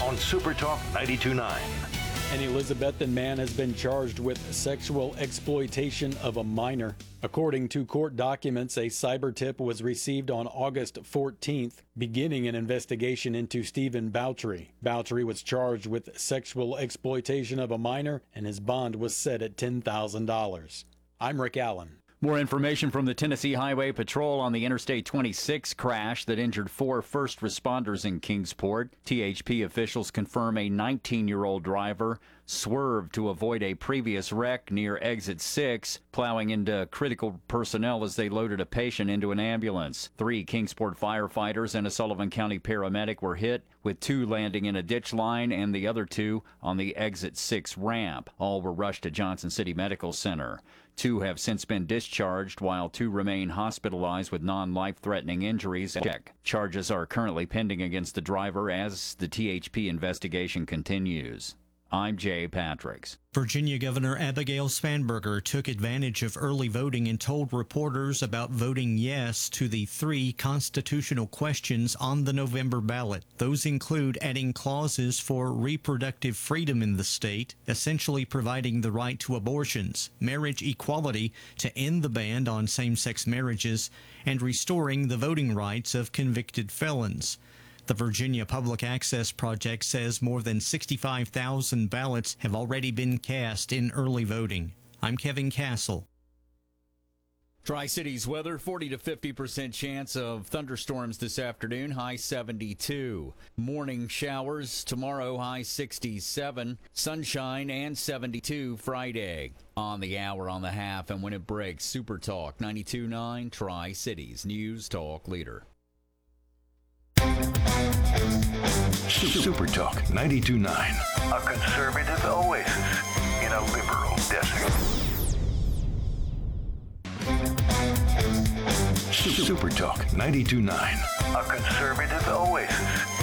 on Super Talk 92.9. An Elizabethan man has been charged with sexual exploitation of a minor. According to court documents, a cyber tip was received on August 14th, beginning an investigation into Stephen Bouchery. Bouchery was charged with sexual exploitation of a minor, and his bond was set at $10,000. I'm Rick Allen. More information from the Tennessee Highway Patrol on the Interstate 26 crash that injured 4 first responders in Kingsport. THP officials confirm a 19-year-old driver swerved to avoid a previous wreck near Exit 6, plowing into critical personnel as they loaded a patient into an ambulance. 3 Kingsport firefighters and a Sullivan County paramedic were hit, with 2 landing in a ditch line and the other 2 on the Exit 6 ramp. All were rushed to Johnson City Medical Center. 2 have since been discharged, while 2 remain hospitalized with non-life-threatening injuries. Charges are currently pending against the driver as the THP investigation continues. I'm Jay Patricks. Virginia Governor Abigail Spanberger took advantage of early voting and told reporters about voting yes to the 3 constitutional questions on the November ballot. Those include adding clauses for reproductive freedom in the state, essentially providing the right to abortions, marriage equality to end the ban on same-sex marriages, and restoring the voting rights of convicted felons. The Virginia Public Access Project says more than 65,000 ballots have already been cast in early voting. I'm Kevin Castle. Tri-Cities weather, 40 to 50% chance of thunderstorms this afternoon, high 72. Morning showers tomorrow, high 67. Sunshine and 72 Friday. On the hour, on the half, and when it breaks, Super Talk 92.9 Tri-Cities News Talk Leader. Super Talk 92.9, a conservative oasis in a liberal desert. Super Talk 92.9, a conservative oasis